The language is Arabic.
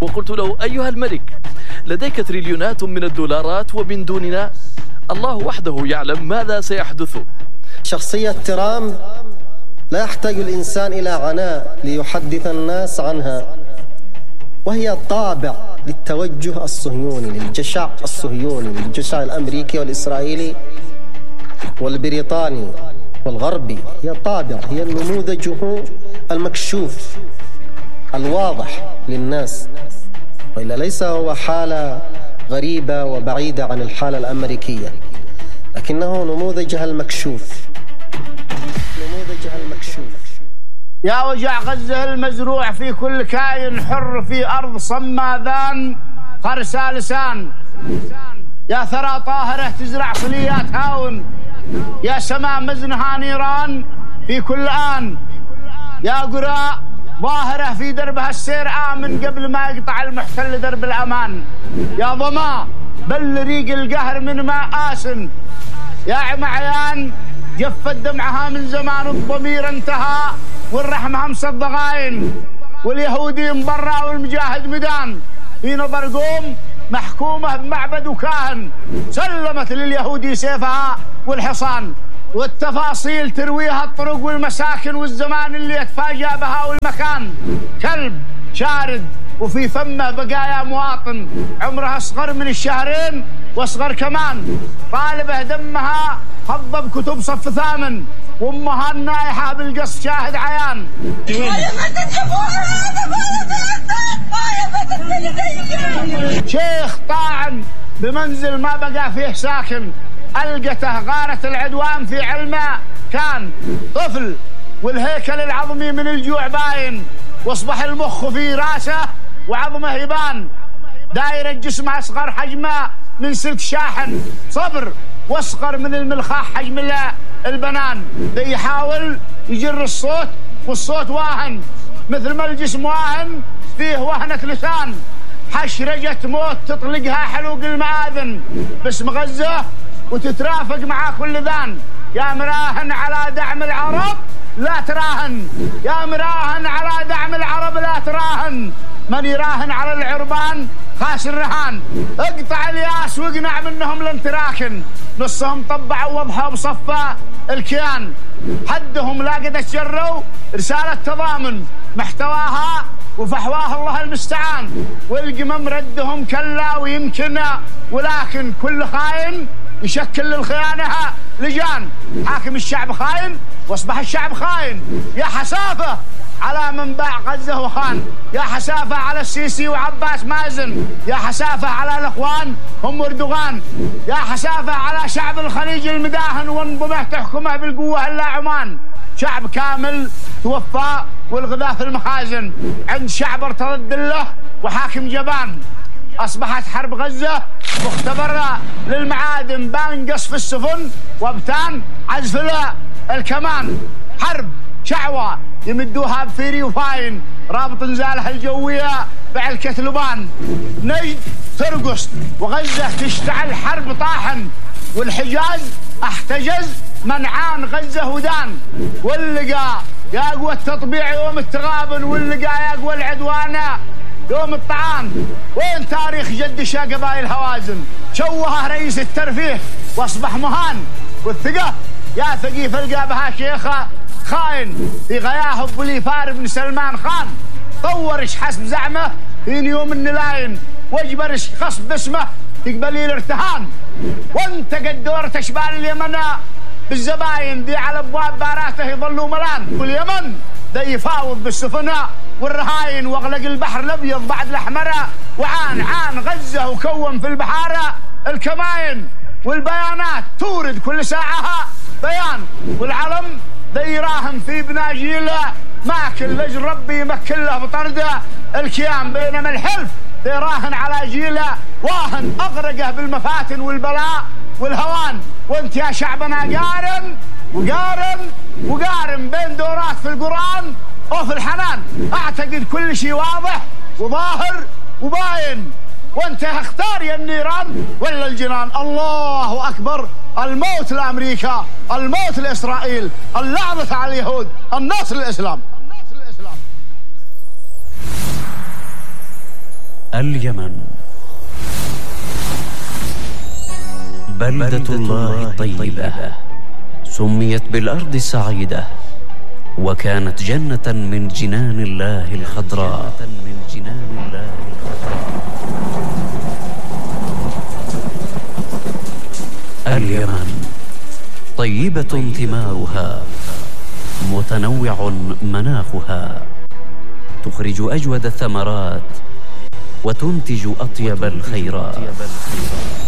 وقلت له: أيها الملك، لديك تريليونات من الدولارات ومن دوننا الله وحده يعلم ماذا سيحدث. شخصية ترامب لا يحتاج الإنسان إلى عناء ليحدث الناس عنها، وهي طابع للتوجه الصهيوني، للجشع الصهيوني، للجشع الأمريكي والإسرائيلي والبريطاني والغربي. هي طابع، هي نموذجه المكشوف الواضح للناس، وإلا ليس هو حالة غريبة وبعيدة عن الحالة الأمريكية، لكنه نموذجها المكشوف. يا وجع غزة المزروع في كل كائن حر في أرض صماذان فرسا لسان. يا ثرى طاهرة تزرع صليات هاون، يا سماء مزنها نيران في كل آن. يا قراء ظاهرة في دربها السير آمن قبل ما يقطع المحتل درب الأمان. يا ظما بل ريق القهر من ماء آسن. يا عمعيان جفت دمعها من زمان، الضمير انتهى والرحمة همس الضغاين. واليهودي مبرع والمجاهد مدان، في نظر قوم محكومة بمعبد وكاهن. سلمت لليهودي سيفها والحصان، والتفاصيل ترويها الطرق والمساكن والزمان اللي يتفاجأ بها والمكان. كلب شارد وفي فمه بقايا مواطن، عمرها أصغر من الشهرين واصغر كمان. طالبه دمها فض بكتب صف ثامن، وامها النايحه بالقص شاهد عيان. شيخ طاعن بمنزل ما بقى فيه ساكن، ألقته غارة العدوان في علمه كان. طفل والهيكل العظمي من الجوع باين، واصبح المخ في راسه وعظمه يبان. داير الجسم أصغر حجمه من سلك شاحن، صبر واصغر من الملخاح حجم البنان. يحاول يجر الصوت والصوت واهن، مثل ما الجسم واهن فيه وهنة لسان. حشرجة موت تطلقها حلوق المآذن باسم غزة وتترافق مع كل ذان. يا مراهن على دعم العرب لا تراهن، يا مراهن على دعم العرب لا تراهن. من يراهن على العربان خاس الرهان. اقطع الياس واقنع منهم لن تراكن، نصهم طبعوا وضحوا بصفة الكيان. حدهم لا قد تجروا رسالة تضامن، محتواها وفحواها الله المستعان. والقمم ردهم كلا ويمكن، ولكن كل خاين يشكل للخيانة لجان. حاكم الشعب خاين واصبح الشعب خاين. يا حسافة على من باع غزة وخان، يا حسافة على السيسي وعباس مازن، يا حسافة على الأخوان هم أردوغان، يا حسافة على شعب الخليج المداهن وانظمه تحكمه بالقوة إلا عمان. شعب كامل توفى والغذاء في المخازن، عند شعب ارتضى له وحاكم جبان. أصبحت حرب غزة مختبرة للمعادن، بان قصف السفن وابتان عزف الكمان. حرب شعوة يمدوها بفيري وفاين، رابط نزالها الجوية بعلكة لبان. نجد ترقص وغزة تشتعل حرب طاحن، والحجاز احتجز منعان غزة ودان. واللقى يقوى التطبيع يوم التغابن، واللقى يقوى العدوانة يوم الطعام. وين تاريخ جد قبائل هوازن؟ شوه رئيس الترفيه واصبح مهان. والثقة يا ثقيف القى بها شيخة خاين، في غياه بوليفار بن سلمان خان. طورش حسب زعمه في يوم النلاين، واجبرش خصب باسمه تقبلي الارتهان. وانت قد دورت اشبال اليمن بالزباين، ذي على ابواب باراته يظلوا ملان. واليمن ذا يفاوض بالسفنة والرهاين، واغلق البحر الابيض بعد الاحمر. وعان غزه وكون في البحاره الكماين. والبيانات تورد كل ساعه بيان، والعلم ذا يراهن في بناجيله ماكل لجل ربي يمكن له بطرده الكيان. بينما الحلف ذا يراهن على جيله واهن، اغرقه بالمفاتن والبلاء والهوان. وانت يا شعبنا وقارن بين دورات في القرآن وفي الحنان. اعتقد كل شيء واضح وظاهر وباين، وانت اختار يا النيران ولا الجنان. الله اكبر، الموت لامريكا، الموت لاسرائيل، اللعنة على اليهود، النصر للاسلام. اليمن بلدة الله الطيبة، سميت بالأرض السعيدة، وكانت جنة من جنان الله الخضراء. اليمن طيبة ثمارها، متنوع مناخها، تخرج أجود الثمرات وتنتج أطيب الخيرات.